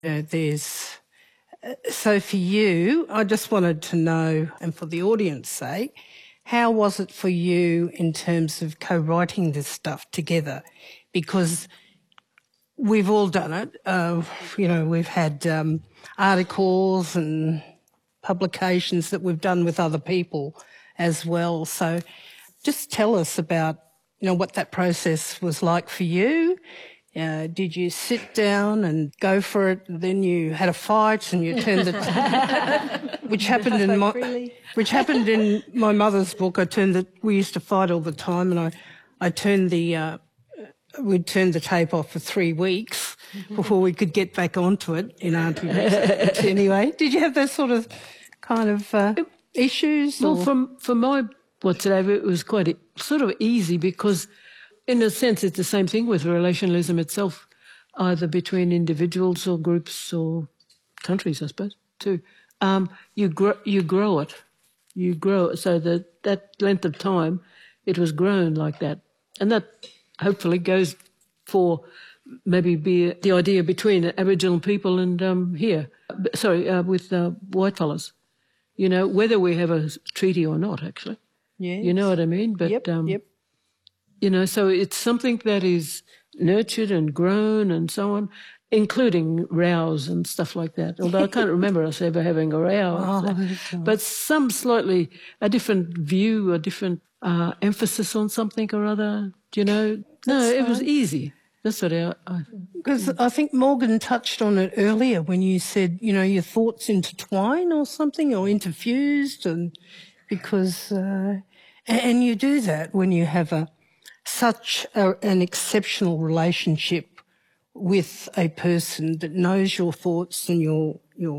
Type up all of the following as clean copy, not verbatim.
There's so for you, I just wanted to know, and for the audience's sake, how was it for you in terms of co-writing this stuff together? Because we've all done it. We've had articles and publications that we've done with other people as well. So just tell us about, what that process was like for you. Did you sit down and go for it, and then you had a fight and you turned the which happened in my mother's book. We used to fight all the time, and we'd turn the tape off for 3 weeks before we could get back onto it in Auntie Rex. Anyway, did you have those sort of kind of issues? Well, for my whatsoever, it was quite sort of easy because, in a sense, it's the same thing with relationalism itself, either between individuals or groups or countries, I suppose, too. You grow it. You grow it so that length of time it was grown like that. And that hopefully goes for maybe be the idea between Aboriginal people and with white fellas, whether we have a treaty or not, actually. Yes. You know what I mean? But, yep. So it's something that is nurtured and grown and so on, including rows and stuff like that. Although I can't remember us ever having a row. But a different view, a different emphasis on something or other, No, it was easy. That's what I... Because I think Morgan touched on it earlier when you said, your thoughts intertwine or something, or interfused, and because... and you do that when you have such an exceptional relationship with a person that knows your thoughts and your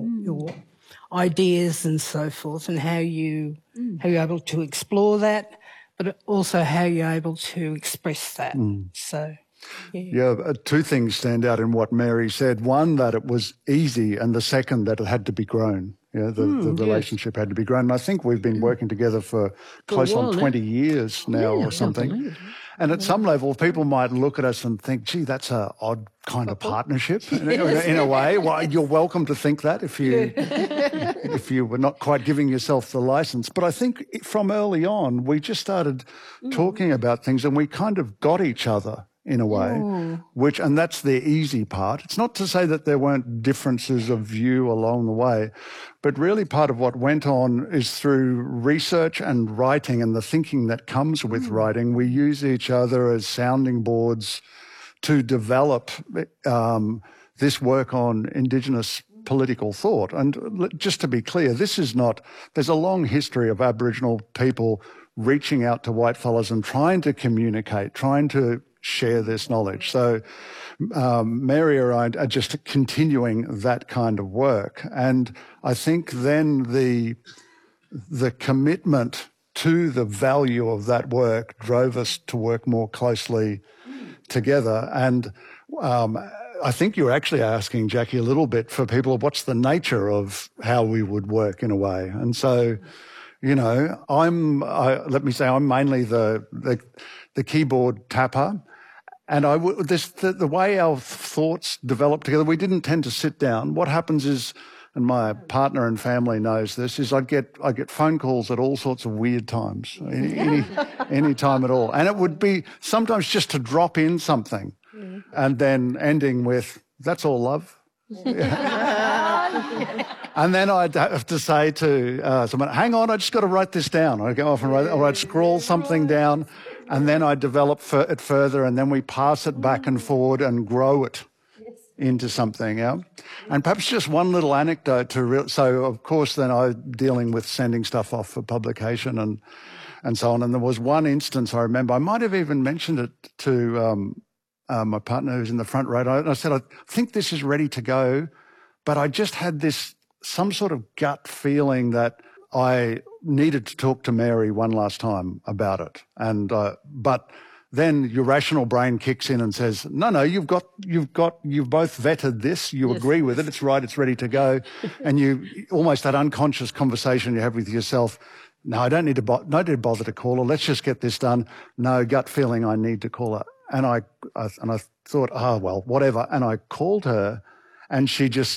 ideas and so forth, and how you're able to explore that, but also how you're able to express that. So, two things stand out in what Mary said. One, that it was easy, and the second, that it had to be grown. The relationship had to be grown. And I think we've been working together for close on 20 years now or something. And at some level, people might look at us and think, gee, that's an odd kind of partnership in a way. Well, you're welcome to think that if you were not quite giving yourself the license. But I think from early on, we just started talking about things, and we kind of got each other in a way, and that's the easy part. It's not to say that there weren't differences of view along the way, but really part of what went on is through research and writing and the thinking that comes with writing. We use each other as sounding boards to develop this work on Indigenous political thought. And just to be clear, there's a long history of Aboriginal people reaching out to whitefellas and trying to communicate, trying to share this knowledge. So Mary and I are just continuing that kind of work. And I think then the commitment to the value of that work drove us to work more closely together. And I think you're actually asking, Jackie, a little bit for people, what's the nature of how we would work in a way? And so, let me say I'm mainly the keyboard tapper. And the way our thoughts developed together, we didn't tend to sit down. What happens is, and my partner and family knows this, is I get phone calls at all sorts of weird times, any time at all. And it would be sometimes just to drop in something, and then ending with, "That's all, love." And then I'd have to say to someone, "Hang on, I just got to write this down." I'd go off and I'd scroll something down, and then I'd develop it further, and then we pass it back and forward and grow it into something. Yeah. And perhaps just one little anecdote so of course then I'm dealing with sending stuff off for publication and so on. And there was one instance I remember, I might have even mentioned it to my partner who's in the front row. I said, I think this is ready to go, but I just had some sort of gut feeling that I needed to talk to Mary one last time about it. And but then your rational brain kicks in and says, no, you've both vetted this, you agree with it, it's right, it's ready to go. And you almost that unconscious conversation you have with yourself, no, I don't need to bother to call her, let's just get this done. No, gut feeling, I need to call her. And I thought, well, whatever. And I called her, and she just